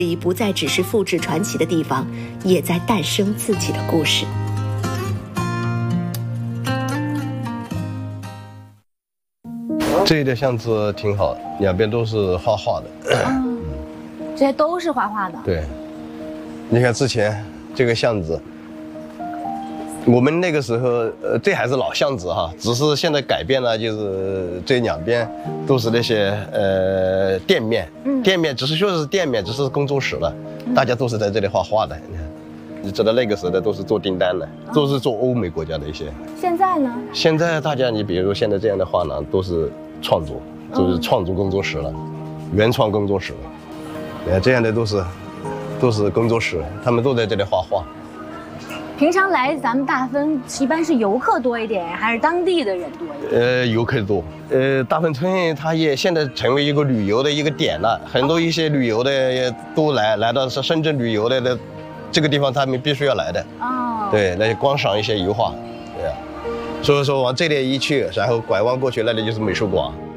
里不再只是复制传奇的地方，也在诞生自己的故事。 这一条巷子挺好，两边都是画画的。 这些都是画画的。 对，你看之前这个巷子，我们那个时候，这还是老巷子哈，只是现在改变了，就是这两边都是那些店面，店面只是说是店面，只是工作室了，大家都是在这里画画的。你知道那个时代都是做订单的，都是做欧美国家的一些。 现在呢？ 现在大家，你比如说现在这样的画廊都是创作，就是创作工作室了，原创工作室了。这样的都是工作室，他们都在这里画画。 平常来咱们大芬一般是游客多一点，还是当地的人多一点？ 游客多。大芬村它也现在成为一个旅游的一个点了，很多一些旅游的也都来到深圳旅游的这个地方，他们必须要来的。对，来观赏一些油画。对啊，所以说往这里一去，然后拐弯过去，那里就是美术馆。